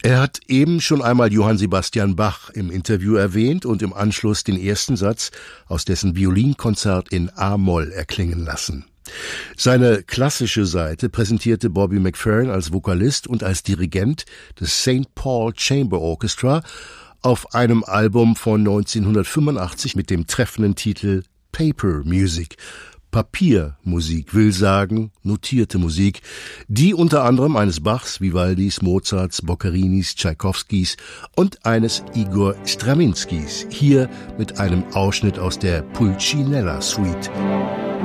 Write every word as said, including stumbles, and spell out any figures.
Er hat eben schon einmal Johann Sebastian Bach im Interview erwähnt und im Anschluss den ersten Satz aus dessen Violinkonzert in A-Moll erklingen lassen. Seine klassische Seite präsentierte Bobby McFerrin als Vokalist und als Dirigent des Saint Paul Chamber Orchestra auf einem Album von neunzehnhundertfünfundachtzig mit dem treffenden Titel Paper Music. Papiermusik will sagen, notierte Musik, die unter anderem eines Bachs, Vivaldis, Mozarts, Boccarinis, Tschaikowskis und eines Igor Strawinskys, hier mit einem Ausschnitt aus der Pulcinella Suite.